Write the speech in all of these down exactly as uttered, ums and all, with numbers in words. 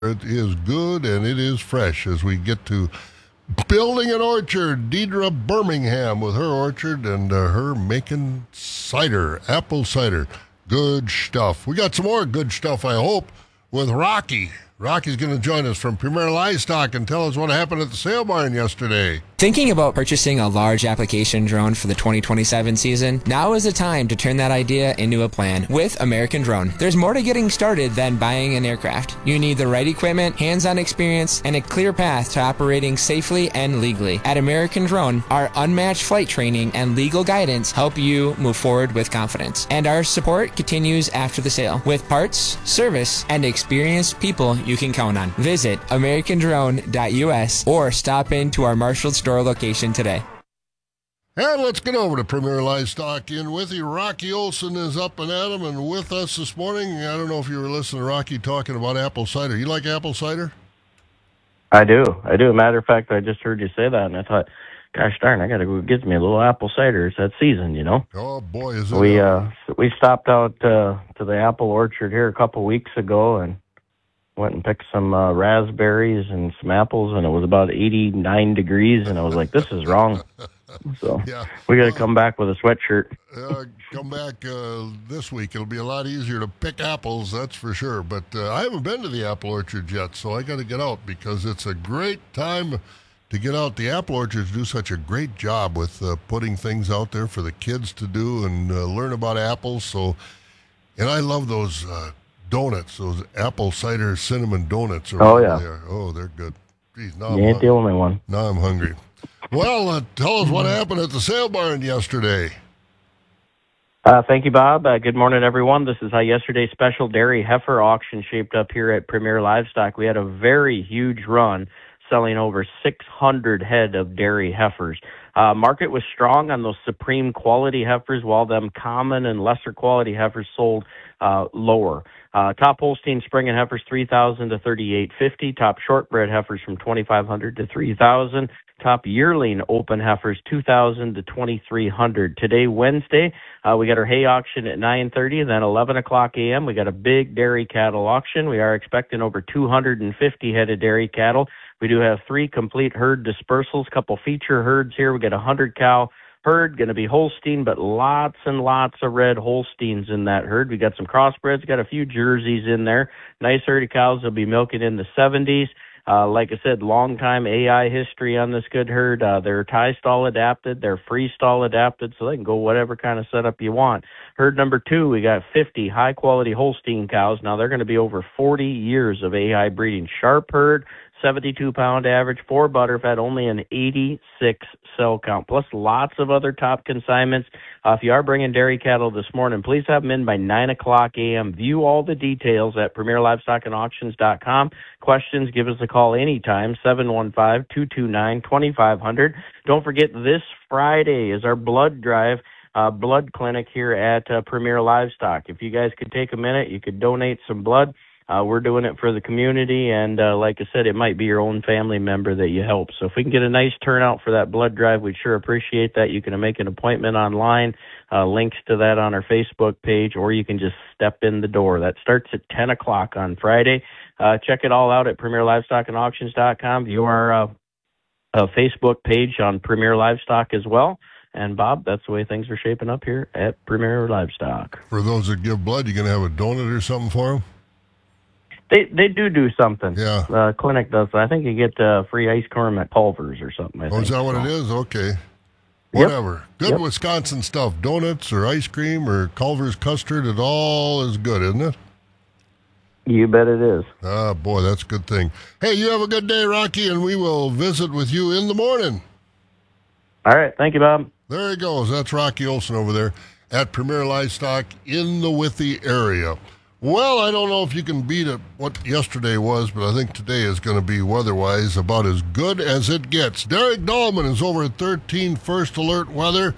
It is good and it is fresh as we get to building an orchard. Deidre Birmingham with her orchard and uh, her making cider, apple cider. Good stuff. We got some more good stuff, I hope, with Rocky. Rocky's going to join us from Premier Livestock and tell us what happened at the sale barn yesterday. Thinking about purchasing a large application drone for the twenty twenty-seven season? Now is the time to turn that idea into a plan with American Drone. There's more to getting started than buying an aircraft. You need the right equipment, hands-on experience, and a clear path to operating safely and legally. At American Drone, our unmatched flight training and legal guidance help you move forward with confidence. And our support continues after the sale with parts, service, and experienced people you can count on. Visit american drone dot u s or stop into our Marshall store location today. And let's get over to Premier Livestock. In with you, Rocky Olson is up and at 'em and with us this morning. I don't know if you were listening to Rocky talking about apple cider. You like apple cider? I do. I do. Matter of fact, I just heard you say that, and I thought, gosh darn, I got to go get me a little apple cider. It's that season, you know. Oh, boy, is it. We, uh, we stopped out uh, to the apple orchard here a couple weeks ago and went and picked some uh, raspberries and some apples, and it was about eighty-nine degrees, and I was like, this is wrong. So yeah. we got to uh, come back with a sweatshirt. uh, come back uh, this week. It'll be a lot easier to pick apples, that's for sure. But uh, I haven't been to the apple orchard yet, so I got to get out because it's a great time to get out. The apple orchards do such a great job with uh, putting things out there for the kids to do and uh, learn about apples. So, and I love those uh, donuts, those apple cider cinnamon donuts. Oh, yeah. There. Oh, they're good. Jeez, now You I'm ain't hungry. the only one. Now I'm hungry. Well, uh, tell us what happened at the sale barn yesterday. Uh, thank you, Bob. Uh, good morning, everyone. This is how yesterday's special dairy heifer auction shaped up here at Premier Livestock. We had a very huge run, selling over six hundred head of dairy heifers. Uh, market was strong on those supreme quality heifers, while them common and lesser quality heifers sold uh, lower. Uh, top Holstein spring and heifers three thousand to thirty-eight fifty. Top shortbred heifers from twenty-five hundred to three thousand. Top yearling open heifers two thousand to twenty-three hundred. Today, Wednesday, uh, we got our hay auction at nine thirty, and then eleven o'clock a m we got a big dairy cattle auction. We are expecting over two hundred fifty head of dairy cattle. We do have three complete herd dispersals, couple feature herds here. We got a one hundred cow herd, going to be Holstein, but lots and lots of red Holsteins in that herd. We got some crossbreds, got a few jerseys in there. Nice herd of cows will be milking in the seventies. Uh, like I said, long time A I history on this good herd. Uh, they're tie stall adapted, they're free stall adapted, so they can go whatever kind of setup you want. Herd number two, we got fifty high quality Holstein cows. Now they're going to be over forty years of A I breeding. Sharp herd, seventy-two pound average, four butterfed, only an eighty-six cell count, plus lots of other top consignments. Uh, if you are bringing dairy cattle this morning, please have them in by nine o'clock a m View all the details at premier livestock and auctions dot com. Questions, give us a call anytime, seven one five, two two nine, two five zero zero. Don't forget, this Friday is our blood drive. Uh, blood clinic here at uh, Premier Livestock. If you guys could take a minute, you could donate some blood. Uh, we're doing it for the community, and uh, like I said, it might be your own family member that you help. So if we can get a nice turnout for that blood drive, we'd sure appreciate that. You can make an appointment online, uh, links to that on our Facebook page, or you can just step in the door. That starts at ten o'clock on Friday. Uh, check it all out at premier livestock and auctions dot com. View our uh, uh, Facebook page on Premier Livestock as well. And, Bob, that's the way things are shaping up here at Premier Livestock. For those that give blood, you going to have a donut or something for them? They they do do something. Yeah. The uh, clinic does. I think you get uh, free ice cream at Culver's or something. I Oh, think. is that what so. it is? Okay. Yep. Whatever. Good Yep. Wisconsin stuff. Donuts or ice cream or Culver's custard, it all is good, isn't it? You bet it is. Ah, boy, that's a good thing. Hey, you have a good day, Rocky, and we will visit with you in the morning. All right. Thank you, Bob. There he goes. That's Rocky Olson over there at Premier Livestock in the Withee area. Well, I don't know if you can beat it what yesterday was, but I think today is going to be weather-wise about as good as it gets. Derek Dahlman is over at thirteen First Alert Weather.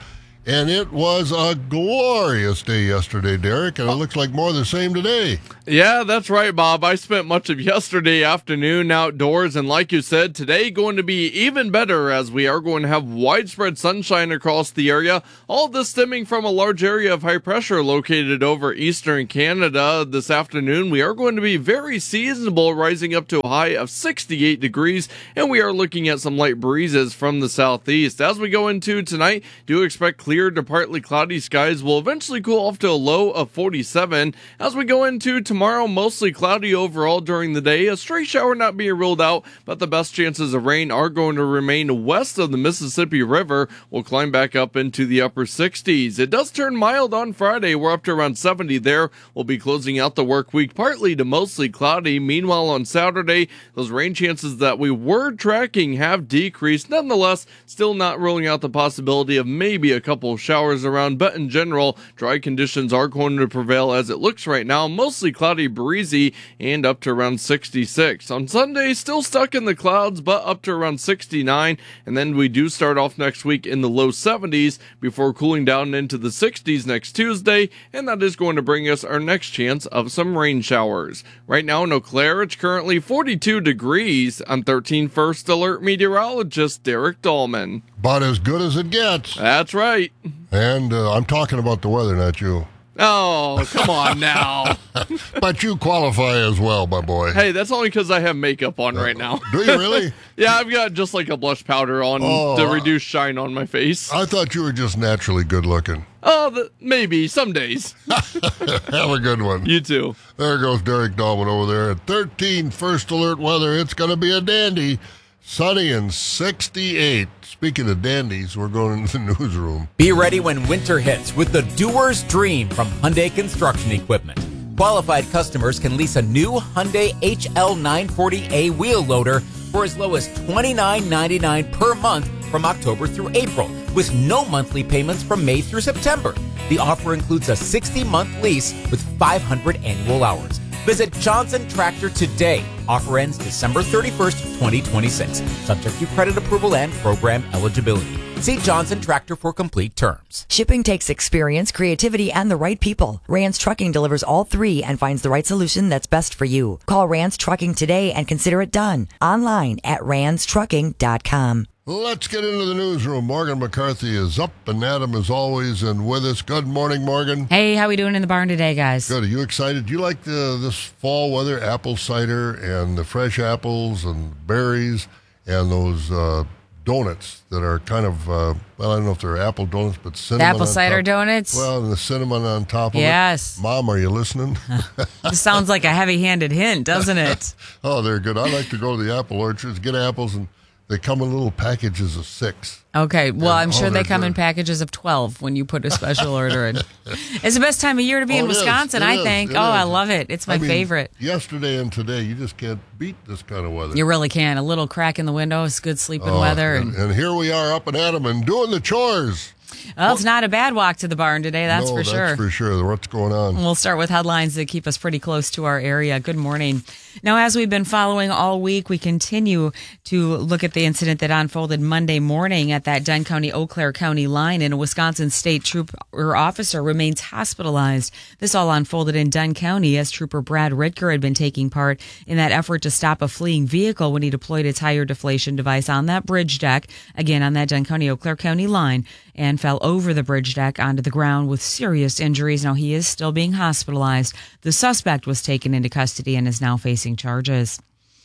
And it was a glorious day yesterday, Derek, and it looks like more of the same today. Yeah, that's right, Bob. I spent much of yesterday afternoon outdoors, and like you said, today going to be even better as we are going to have widespread sunshine across the area. All this stemming from a large area of high pressure located over eastern Canada. This afternoon, we are going to be very seasonable, rising up to a high of sixty-eight degrees, and we are looking at some light breezes from the southeast. As we go into tonight, do expect clear to partly cloudy skies will eventually cool off to a low of forty-seven. As we go into tomorrow, mostly cloudy overall during the day. A stray shower not being ruled out, but the best chances of rain are going to remain west of the Mississippi River. We'll climb back up into the upper sixties. It does turn mild on Friday. We're up to around seventy there. We'll be closing out the work week partly to mostly cloudy. Meanwhile, on Saturday, those rain chances that we were tracking have decreased. Nonetheless, still not ruling out the possibility of maybe a couple showers around, but in general, dry conditions are going to prevail as it looks right now. Mostly cloudy, breezy, and up to around sixty-six. On Sunday, still stuck in the clouds, but up to around sixty-nine. And then we do start off next week in the low seventies before cooling down into the sixties next Tuesday. And that is going to bring us our next chance of some rain showers. Right now in Eau Claire, it's currently forty-two degrees. I'm thirteen First Alert meteorologist Derek Dahlman. About as good as it gets. That's right. And uh, I'm talking about the weather, not you. Oh, come on now. But you qualify as well, my boy. Hey, that's only because I have makeup on right now. Do you really? Yeah, I've got just like a blush powder on oh, to reduce shine on my face. I thought you were just naturally good looking. Oh, the, maybe, some days. Have a good one. You too. There goes Derek Dahlman over there at thirteen First Alert weather. It's going to be a dandy. Sunny and sixty-eight. Speaking of dandies, we're going into the newsroom. Be ready when winter hits with the Doer's Dream from Hyundai Construction Equipment. Qualified customers can lease a new Hyundai H L nine forty A wheel loader for as low as twenty-nine ninety-nine per month from October through April, with no monthly payments from May through September. The offer includes a sixty-month lease with five hundred annual hours. Visit Johnson Tractor today. Offer ends December thirty-first, twenty twenty-six. Subject to credit approval and program eligibility. See Johnson Tractor for complete terms. Shipping takes experience, creativity, and the right people. Rance Trucking delivers all three and finds the right solution that's best for you. Call Rance Trucking today and consider it done. Online at rance trucking dot com. Let's get into the newsroom. Morgan McCarthy is up and at 'em as always and with us. Good morning, Morgan. Hey, how we doing in the barn today, guys? Good. Are you excited? Do you like the, this fall weather? Apple cider and the fresh apples and berries and those uh, donuts that are kind of, uh, well, I don't know if they're apple donuts, but cinnamon. The apple cider top. donuts? Well, and the cinnamon on top of yes. it. Yes. Mom, are you listening? This sounds like a heavy-handed hint, doesn't it? Oh, they're good. I like to go to the apple orchards, get apples, and they come in little packages of six. Okay, well, and, I'm sure oh, they come good. in packages of twelve when you put a special order in. It's the best time of year to be oh, in it Wisconsin, is. I It think. is. Oh, It I is. love it. It's my I mean, favorite. Yesterday and today, you just can't beat this kind of weather. You really can. A little crack in the window is good sleeping Oh, weather. And, And, and here we are up and at 'em and doing the chores. well, it's not a bad walk to the barn today, that's no, for sure. that's for sure. What's going on? We'll start with headlines that keep us pretty close to our area. Good morning. Now, as we've been following all week, we continue to look at the incident that unfolded Monday morning at that Dunn County-Eau Claire County line, and a Wisconsin State Trooper officer remains hospitalized. This all unfolded in Dunn County as Trooper Brad Ritker had been taking part in that effort to stop a fleeing vehicle when he deployed a tire deflation device on that bridge deck, again on that Dunn County-Eau Claire County line, and fell over the bridge deck onto the ground with serious injuries. Now, he is still being hospitalized. The suspect was taken into custody and is now facing charges.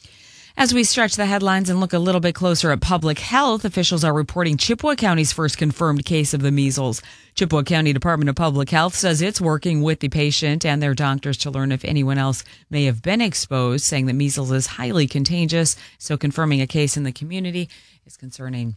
As we stretch the headlines and look a little bit closer at public health, officials are reporting Chippewa County's first confirmed case of the measles. Chippewa County Department of Public Health says it's working with the patient and their doctors to learn if anyone else may have been exposed, saying that measles is highly contagious, so confirming a case in the community is concerning.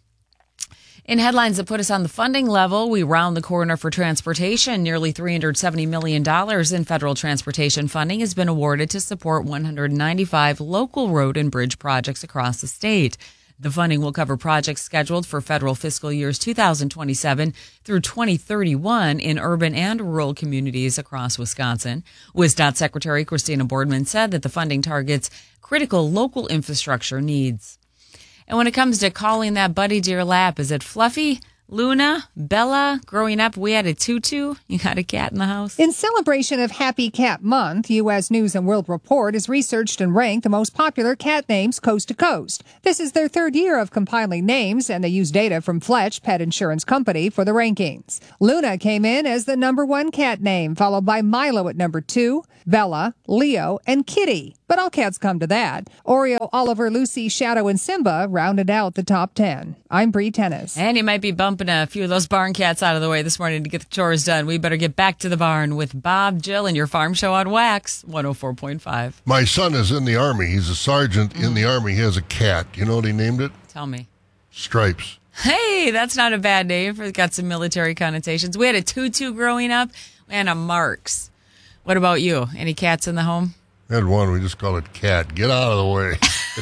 In headlines that put us on the funding level, we round the corner for transportation. Nearly three hundred seventy million dollars in federal transportation funding has been awarded to support one hundred ninety-five local road and bridge projects across the state. The funding will cover projects scheduled for federal fiscal years two thousand twenty-seven through twenty thirty-one in urban and rural communities across Wisconsin. WisDOT Secretary Christina Boardman said that the funding targets critical local infrastructure needs. And when it comes to calling that buddy to your lap, is it fluffy, Luna, Bella, growing up, we had a tutu. You got a cat in the house? In celebration of Happy Cat Month, U S News and World Report has researched and ranked the most popular cat names coast to coast. This is their third year of compiling names, and they use data from Fletch Pet Insurance Company for the rankings. Luna came in as the number one cat name, followed by Milo at number two, Bella, Leo, and Kitty. But all cats come to that. Oreo, Oliver, Lucy, Shadow, and Simba rounded out the top ten. I'm Bree Tennis. And you might be bumping a few of those barn cats out of the way this morning to get the chores done. We better get back to the barn with Bob, Jill, and your farm show on Wax one oh four point five. My son is in the Army. He's a sergeant in the Army. He has a cat. You know what he named it? Tell me. Stripes. Hey, that's not a bad name. It's got some military connotations. We had a tutu growing up and a Marks. What about you? Any cats in the home? I had one. We just call it Cat. Get out of the way.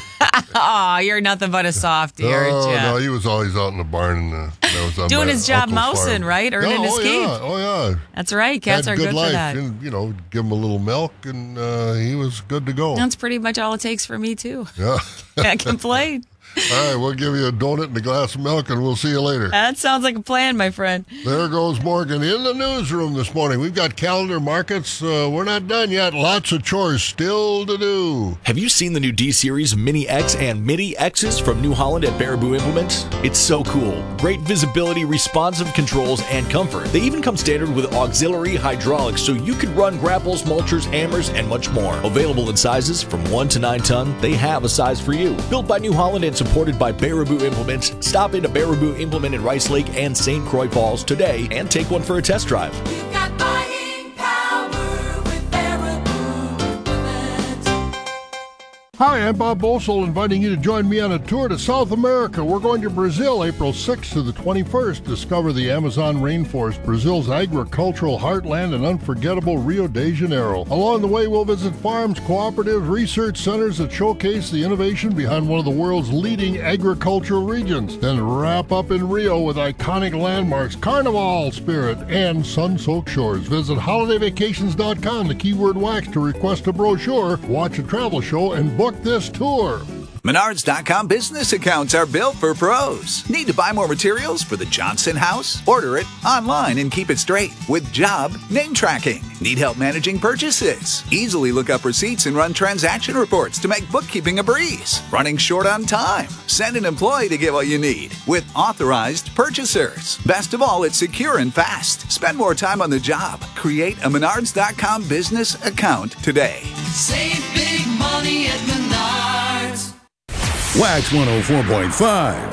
Oh, you're nothing but a softie, aren't Oh, you? no, he was always out in the barn. And, uh, that was on Doing my his job uncle's mousing, farm. right? Earning yeah, his oh, keep. Yeah. Oh, yeah. That's right. Cats Had are good, good life. for that. And, you know, give him a little milk, and uh, he was good to go. That's pretty much all it takes for me, too. Yeah. Can't complain. All right, we'll give you a donut and a glass of milk, and we'll see you later. That sounds like a plan, my friend. There goes Morgan in the newsroom this morning. We've got calendar markets. Uh, we're not done yet. Lots of chores still to do. Have you seen the new D-Series Mini X and Mini X's from New Holland at Baraboo Implements? It's so cool. Great visibility, responsive controls, and comfort. They even come standard with auxiliary hydraulics, so you could run grapples, mulchers, hammers, and much more. Available in sizes from one to nine ton, they have a size for you. Built by New Holland and supported by Baraboo Implements, stop into Baraboo Implement in Rice Lake and Saint Croix Falls today and take one for a test drive. You've got buying power with Baraboo Implement. Hi, I'm Bob Bosel, inviting you to join me on a tour to South America. We're going to Brazil April sixth to the twenty-first. Discover the Amazon rainforest, Brazil's agricultural heartland, and unforgettable Rio de Janeiro. Along the way, we'll visit farms, cooperatives, research centers that showcase the innovation behind one of the world's leading agricultural regions. Then wrap up in Rio with iconic landmarks, Carnival spirit, and sun-soaked shores. Visit holiday vacations dot com, the keyword wax, to request a brochure, watch a travel show, and book this tour. Menards dot com business accounts are built for pros. Need to buy more materials for the Johnson house? Order it online and keep it straight with job name tracking. Need help managing purchases? Easily look up receipts and run transaction reports to make bookkeeping a breeze. Running short on time? Send an employee to get what you need with authorized purchasers. Best of all, it's secure and fast. Spend more time on the job. Create a Menards dot com business account today. Save big money at Menards. Wax one oh four point five.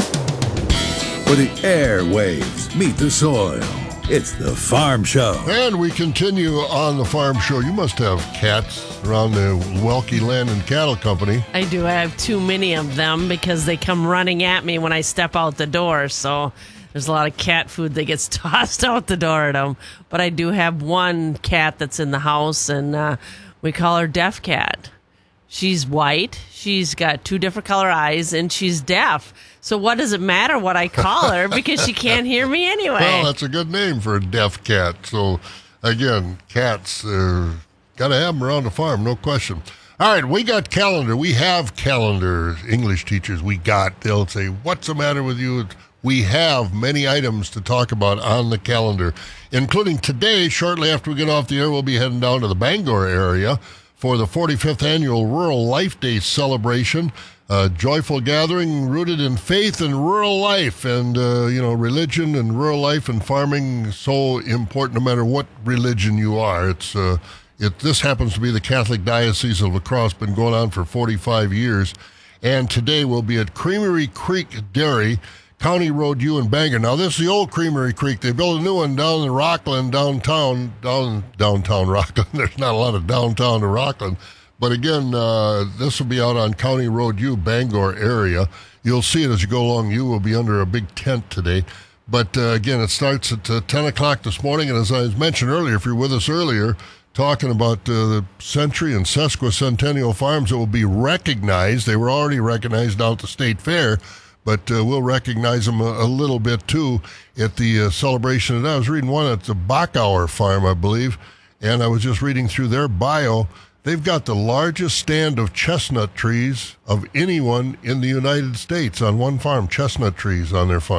Where the airwaves meet the soil. It's the Farm Show. And we continue on the Farm Show. You must have cats around the Welke Land and Cattle Company. I do. I have too many of them because they come running at me when I step out the door. So there's a lot of cat food that gets tossed out the door at them. But I do have one cat that's in the house, and uh, we call her Deaf Cat. She's white, she's got two different color eyes, and she's deaf. So what does it matter what I call her because she can't hear me anyway? Well, that's a good name for a deaf cat. So, again, cats, uh, got to have them around the farm, no question. All right, we got calendar. We have calendar. English teachers, we got. They'll say, what's the matter with you? We have many items to talk about on the calendar, including today, shortly after we get off the air, we'll be heading down to the Bangor area for the forty-fifth Annual Rural Life Day celebration, a joyful gathering rooted in faith and rural life, and, uh, you know, religion and rural life and farming, so important no matter what religion you are. It's uh, it. This happens to be the Catholic Diocese of La Crosse, been going on for forty-five years, and today we'll be at Creamery Creek Dairy, County Road U in Bangor. Now, this is the old Creamery Creek. They built a new one down in Rockland, downtown, down downtown Rockland. There's not a lot of downtown to Rockland. But again, uh, this will be out on County Road U, Bangor area. You'll see it as you go along. You will be under a big tent today. But uh, again, it starts at uh, ten o'clock this morning. And as I mentioned earlier, if you're with us earlier, talking about uh, the Century and Sesquicentennial farms that will be recognized. They were already recognized down at the State Fair, but uh, we'll recognize them a, a little bit, too, at the uh, celebration. And I was reading one at the Bachauer farm, I believe, and I was just reading through their bio. They've got the largest stand of chestnut trees of anyone in the United States on one farm, chestnut trees on their farm.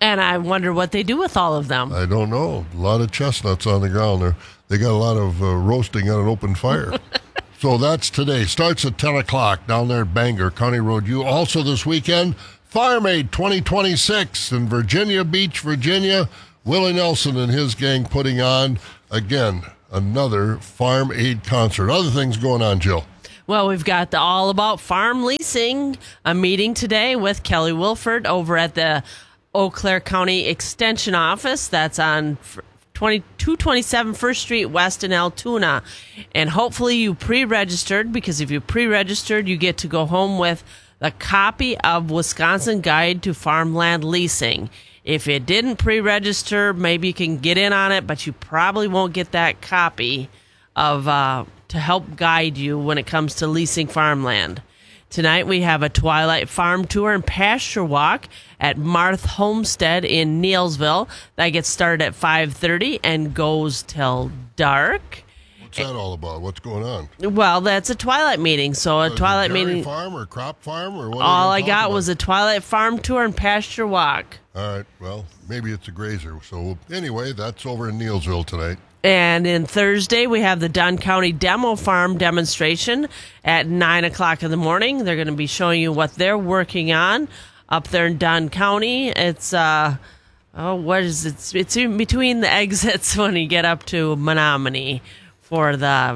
And I wonder what they do with all of them. I don't know. A lot of chestnuts on the ground there. They got a lot of uh, roasting on an open fire. So that's today. Starts at ten o'clock down there at Bangor, County Road U. Also this weekend, Farm Aid twenty twenty-six in Virginia Beach, Virginia. Willie Nelson and his gang putting on, again, another Farm Aid concert. Other things going on, Jill. Well, we've got the All About Farm Leasing, a meeting today with Kelly Wilford over at the Eau Claire County Extension Office. That's on two twenty-seven First Street West in Altoona. And hopefully you pre-registered, because if you pre-registered, you get to go home with a copy of Wisconsin Guide to Farmland Leasing. If you didn't pre-register, maybe you can get in on it, but you probably won't get that copy of uh, to help guide you when it comes to leasing farmland. Tonight we have a Twilight Farm Tour and Pasture Walk at Marth Homestead in Neelsville. That gets started at five thirty and goes till dark. What's that all about? What's going on? Well, that's a Twilight meeting. So a Uh, Twilight dairy meeting. farm or crop farm or what? All are I you got talking was a Twilight Farm Tour and Pasture Walk. about? All right. Well, maybe it's a grazer. So anyway, that's over in Neelsville tonight. And in Thursday, we have the Dunn County Demo Farm demonstration at nine o'clock in the morning. They're going to be showing you what they're working on up there in Dunn County. It's, uh, oh, what is it? It's, it's in between the exits when you get up to Menominee for the...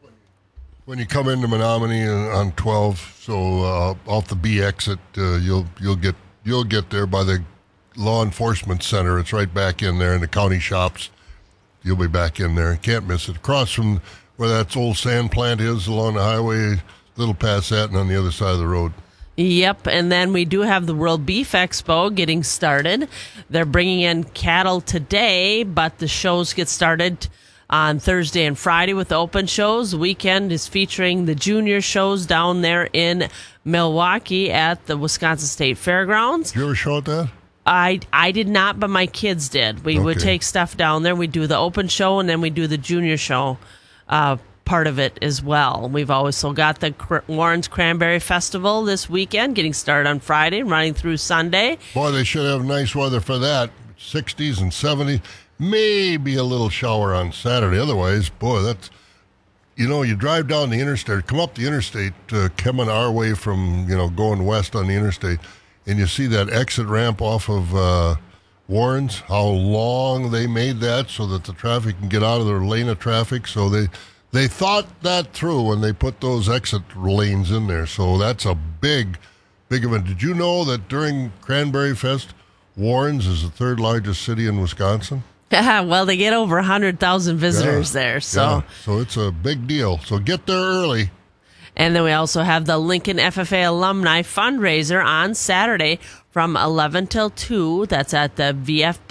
When you come into Menominee on twelve, so uh, off the B exit, uh, you'll you'll get you'll get there by the law enforcement center. It's right back in there in the county shops. You'll be back in there. Can't miss it. Across from where that old sand plant is along the highway, a little past that and on the other side of the road. Yep, and then we do have the World Beef Expo getting started. They're bringing in cattle today, but the shows get started on Thursday and Friday with the open shows. The weekend is featuring the junior shows down there in Milwaukee at the Wisconsin State Fairgrounds. Did you ever show at that? I, I did not, but my kids did. We would Okay. take stuff down there. We do the open show, and then we do the junior show uh, part of it as well. We've also got the Cr- Warren's Cranberry Festival this weekend, getting started on Friday and running through Sunday. Boy, they should have nice weather for that. sixties and seventies. Maybe a little shower on Saturday. Otherwise, boy, that's, you know, you drive down the interstate, come up the interstate, uh, coming our way from, you know, going west on the interstate, and you see that exit ramp off of uh, Warren's, how long they made that so that the traffic can get out of their lane of traffic. So they they thought that through when they put those exit lanes in there. So that's a big, big event. Did you know that during Cranberry Fest, Warren's is the third largest city in Wisconsin? Well, they get over one hundred thousand visitors Yeah. there. So. Yeah. So it's a big deal. So get there early. And then we also have the Lincoln F F A Alumni Fundraiser on Saturday from eleven till two. That's at the V F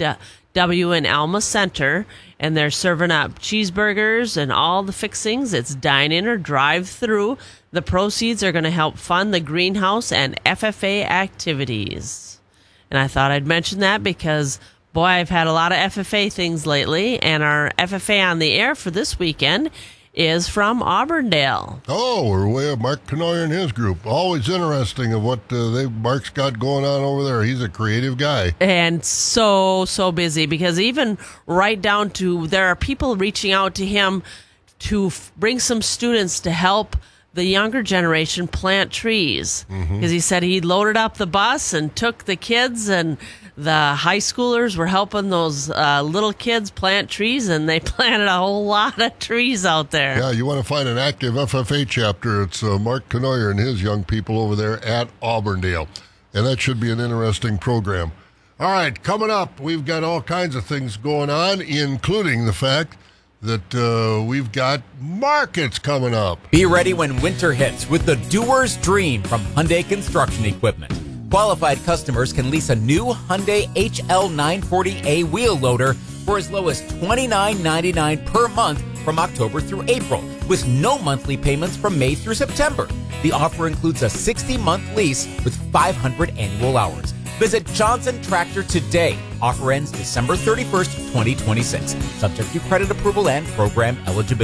W in Alma Center. And they're serving up cheeseburgers and all the fixings. It's dine-in or drive-through. The proceeds are going to help fund the greenhouse and F F A activities. And I thought I'd mention that because, boy, I've had a lot of F F A things lately. And our F F A on the air for this weekend is from Auburndale. Oh, we're way up Mark Knoyer and his group. Always interesting of what uh, they Mark's got going on over there. He's a creative guy. And so, so busy because even right down to there are people reaching out to him to f- bring some students to help the younger generation plant trees. Because Mm-hmm. he said he loaded up the bus and took the kids, and the high schoolers were helping those uh, little kids plant trees, and they planted a whole lot of trees out there. Yeah, you want to find an active F F A chapter, it's uh, Mark Knoyer and his young people over there at Auburndale. And that should be an interesting program. All right, coming up, we've got all kinds of things going on, including the fact that uh, we've got markets coming up. Be ready when winter hits with the doer's dream from Hyundai Construction Equipment. Qualified customers can lease a new Hyundai H L nine forty A wheel loader for as low as twenty-nine ninety-nine per month from October through April, with no monthly payments from May through September. The offer includes a sixty-month lease with five hundred annual hours. Visit Johnson Tractor today. Offer ends December thirty-first, twenty twenty-six. Subject to credit approval and program eligibility.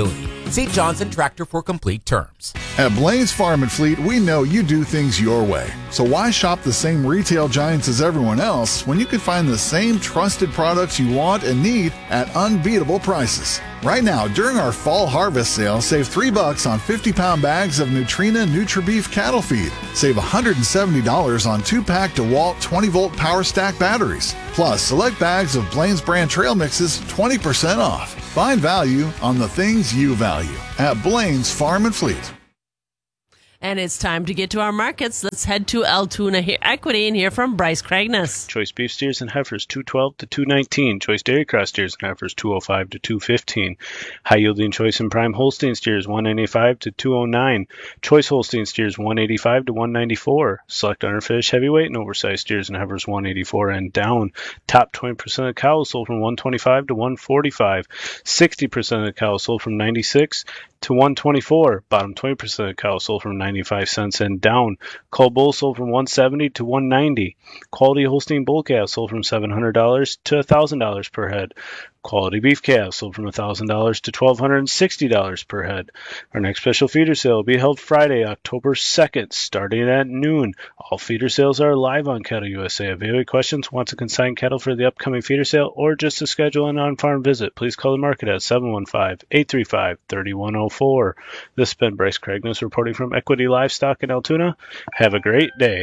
See Johnson Tractor for complete terms. At Blaine Farm and Fleet, we know you do things your way. So why shop the same retail giants as everyone else when you can find the same trusted products you want and need at unbeatable prices? Right now, during our fall harvest sale, save three bucks on fifty-pound bags of Nutrina NutriBeef cattle feed. Save one hundred seventy dollars on two-pack DeWalt twenty-volt Power Stack batteries. Plus, select bags of Blaine's brand trail mixes twenty percent off. Find value on the things you value at Blaine's Farm and Fleet. And it's time to get to our markets. Let's head to Altoona Equity and hear from Bryce Craigness. Choice beef steers and heifers two twelve to two nineteen. Choice dairy cross steers and heifers two oh five to two fifteen. High yielding choice and prime Holstein steers one ninety-five to two oh nine. Choice Holstein steers one eighty-five to one ninety-four. Select underfish, heavyweight and oversized steers and heifers one eighty-four and down. Top twenty percent of cows sold from one twenty-five to one forty-five. sixty percent of the cows sold from ninety-six to one twenty-four. Bottom twenty percent of cows sold from ninety-five cents and down. Cull bull sold from one seventy to one ninety. Quality Holstein bull calves sold from seven hundred dollars to one thousand dollars per head. Quality beef calves sold from one thousand dollars to one thousand two hundred sixty dollars per head. Our next special feeder sale will be held Friday, October second, starting at noon. All feeder sales are live on Cattle U S A. If you have any questions, want to consign cattle for the upcoming feeder sale, or just to schedule an on-farm visit, please call the market at seven one five, eight three five, three one zero four. This has been Bryce Craigness reporting from Equity Livestock in Altoona. Have a great day.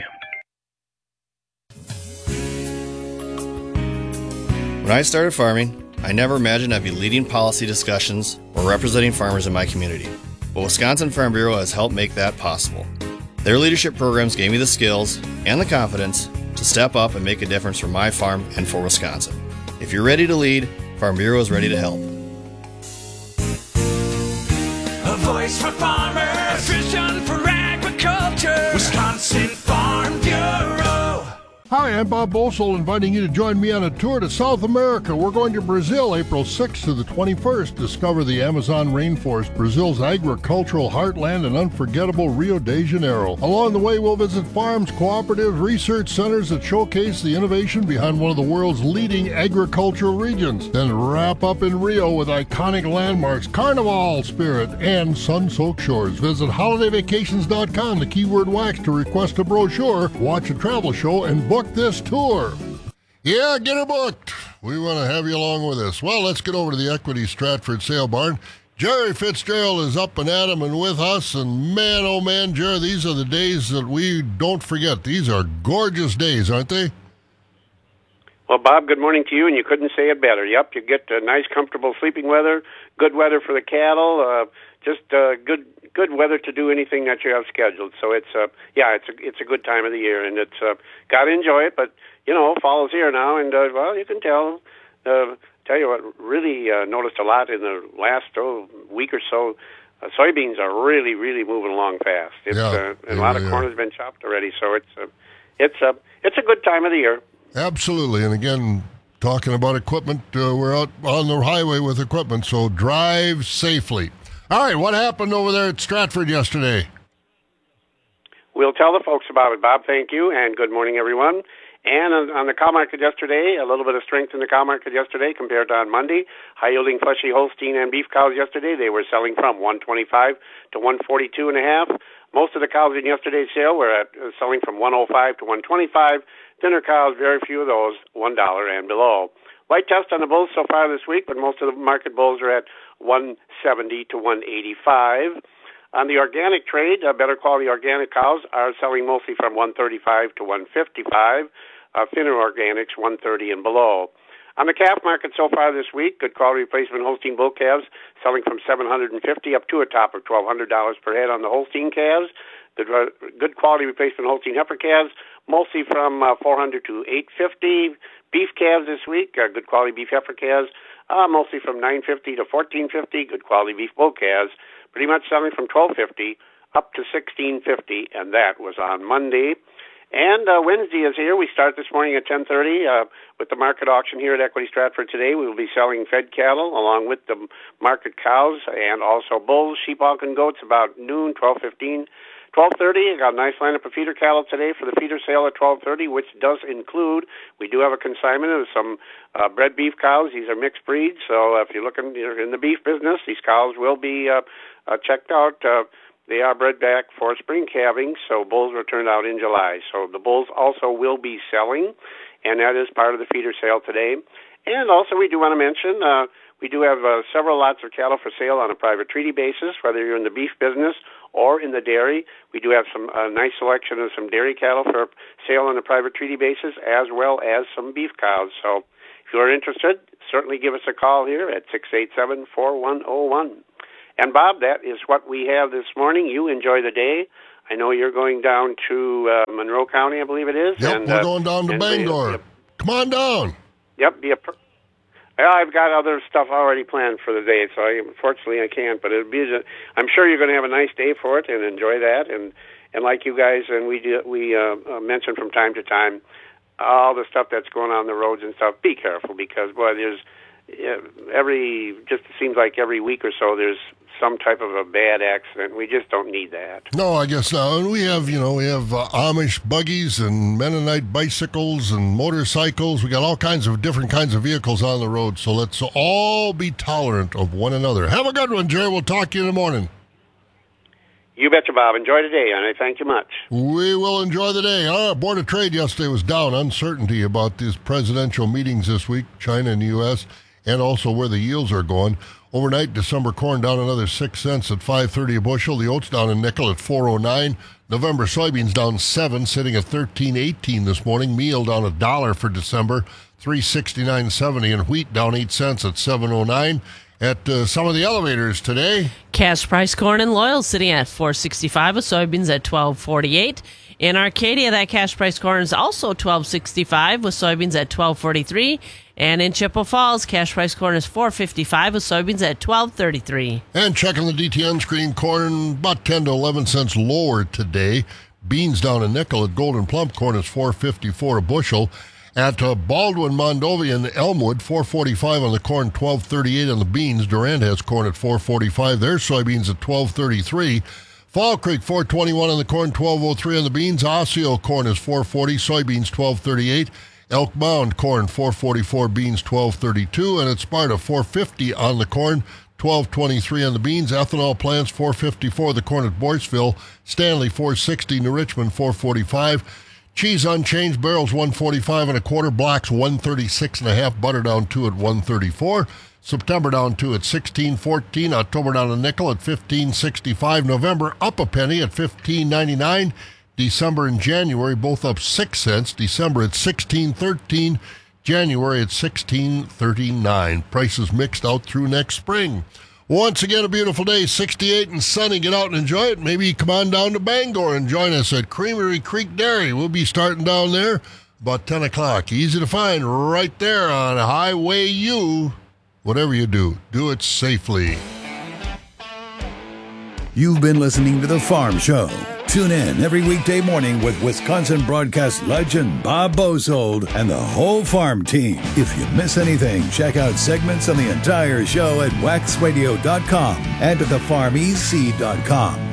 When I started farming, I never imagined I'd be leading policy discussions or representing farmers in my community, but Wisconsin Farm Bureau has helped make that possible. Their leadership programs gave me the skills and the confidence to step up and make a difference for my farm and for Wisconsin. If you're ready to lead, Farm Bureau is ready to help. A voice for farmers, a vision for agriculture, Wisconsin Farm Bureau. Hi, I'm Bob Bosel, inviting you to join me on a tour to South America. We're going to Brazil April sixth to the twenty-first. Discover the Amazon rainforest, Brazil's agricultural heartland, and unforgettable Rio de Janeiro. Along the way, we'll visit farms, cooperatives, research centers that showcase the innovation behind one of the world's leading agricultural regions. Then wrap up in Rio with iconic landmarks, Carnival spirit, and sun-soaked shores. Visit holiday vacations dot com, the keyword wax, to request a brochure, watch a travel show, and book this tour. Yeah, get her booked. We want to have you along with us. Well, let's get over to the Equity Stratford Sale Barn. Jerry Fitzgerald is up and at 'em and with us, and man, oh man, Jerry, these are the days that we don't forget. These are gorgeous days, aren't they? Well, Bob, good morning to you, and you couldn't say it better. Yep, you get uh, nice, comfortable sleeping weather, good weather for the cattle, uh, just uh, good good weather to do anything that you have scheduled. So it's uh, yeah, it's a it's a good time of the year, and it's uh, got to enjoy it. But you know, fall is here now, and uh, well, you can tell. Uh, tell you what, really uh, noticed a lot in the last oh, week or so. Uh, soybeans are really, really moving along fast. It's Yeah, uh, and they a lot of really corn are. has been chopped already, so it's uh, it's a uh, it's a good time of the year. Absolutely. And again, talking about equipment, uh, we're out on the highway with equipment, so drive safely. All right, what happened over there at Stratford yesterday? We'll tell the folks about it, Bob. Thank you, and good morning, everyone. And on, on the cow market yesterday, a little bit of strength in the cow market yesterday compared to on Monday. High-yielding fleshy Holstein and beef cows yesterday, they were selling from one twenty-five to one forty-two and a half. Most of the cows in yesterday's sale were at, uh, selling from one oh five to one twenty-five. Thinner cows, very few of those, one dollar and below. White test on the bulls so far this week, but most of the market bulls are at one seventy to one eighty-five. On the organic trade, uh, better quality organic cows are selling mostly from one thirty-five to one fifty-five. Uh, thinner organics, one thirty and below. On the calf market so far this week, good quality replacement Holstein bull calves selling from seven hundred fifty dollars up to a top of twelve hundred dollars per head on the Holstein calves. Good, uh, good quality replacement Holstein heifer calves, mostly from uh, four hundred dollars to eight hundred fifty dollars. Beef calves this week, uh, good quality beef heifer calves, uh, mostly from nine hundred fifty dollars to fourteen fifty dollars. Good quality beef bull calves, pretty much selling from twelve fifty up to sixteen fifty, and that was on Monday. And uh, Wednesday is here. We start this morning at ten thirty uh, with the market auction here at Equity Stratford today. We will be selling fed cattle along with the market cows and also bulls, sheep, hog, and goats about noon, twelve fifteen. twelve thirty, I got a nice lineup of feeder cattle today for the feeder sale at twelve thirty, which does include, we do have a consignment of some uh, bred beef cows. These are mixed breeds, so if you're looking you're in the beef business, these cows will be uh, uh, checked out. Uh, they are bred back for spring calving, so bulls were turned out in July. So the bulls also will be selling, and that is part of the feeder sale today. And also we do want to mention, uh, we do have uh, several lots of cattle for sale on a private treaty basis, whether you're in the beef business or in the dairy. We do have some uh, nice selection of some dairy cattle for sale on a private treaty basis, as well as some beef cows. So if you're interested, certainly give us a call here at six eight seven, four one zero one. And, Bob, that is what we have this morning. You enjoy the day. I know you're going down to uh, Monroe County, I believe it is. Yep, and, we're uh, going down to Bangor. Be, Come on down. Yep, be a... Per- Well, I've got other stuff already planned for the day, so I, unfortunately I can't. But it'll be, I'm sure you're going to have a nice day for it and enjoy that. And, and like you guys, and we do, we uh, uh, mention from time to time, all the stuff that's going on the roads and stuff. Be careful because, boy, there's uh, every just it seems like every week or so there's some type of a bad accident. We just don't need that. No, I guess not. And we have, you know, we have uh, Amish buggies and Mennonite bicycles and motorcycles. We got all kinds of different kinds of vehicles on the road. So let's all be tolerant of one another. Have a good one, Jerry. We'll talk to you in the morning. You betcha, Bob. Enjoy the day, and I thank you much. We will enjoy the day. Our Board of Trade yesterday was down. Uncertainty about these presidential meetings this week, China and the U S, and also where the yields are going. Overnight, December corn down another six cents at five thirty a bushel. The oats down a nickel at four oh nine. November soybeans down seven, sitting at thirteen eighteen this morning. Meal down a dollar for December, three sixty-nine seventy, and wheat down eight cents at seven oh nine. At uh, some of the elevators today, cash price corn and loyal sitting at four sixty-five, with soybeans at twelve forty-eight. In Arcadia, that cash price corn is also twelve sixty-five, with soybeans at twelve forty-three. And in Chippewa Falls, cash price corn is four fifty-five, with soybeans at twelve thirty-three. And checking the D T N screen, corn about ten to eleven cents lower today. Beans down a nickel. At Golden Plump, corn is four fifty-four a bushel. At uh, Baldwin, Mondovi, and Elmwood, four forty-five on the corn, twelve thirty-eight on the beans. Durand has corn at four forty-five. Their soybeans at twelve thirty-three. Fall Creek, four twenty-one on the corn, twelve oh three on the beans. Osseo corn is four forty, soybeans twelve thirty-eight. Elk Mound corn, four forty-four, beans twelve thirty-two. And at Sparta, four fifty on the corn, twelve twenty-three on the beans. Ethanol plants, four fifty-four the corn at Boyceville. Stanley, four sixty. New Richmond, four forty-five. Cheese unchanged, barrels one forty-five and a quarter. Blacks, one thirty-six and a half. Butter down two at one thirty-four. September down two at sixteen fourteen. October down a nickel at fifteen sixty-five. November up a penny at fifteen ninety-nine. December and January both up six cents. December at sixteen thirteen. January at sixteen thirty-nine. Prices mixed out through next spring. Once again, a beautiful day, sixty-eight and sunny. Get out and enjoy it. Maybe come on down to Bangor and join us at Creamery Creek Dairy. We'll be starting down there about ten o'clock. Easy to find right there on Highway U. Whatever you do, do it safely. You've been listening to The Farm Show. Tune in every weekday morning with Wisconsin broadcast legend Bob Bosold and the whole farm team. If you miss anything, check out segments on the entire show at wax radio dot com and at the farm e c dot com.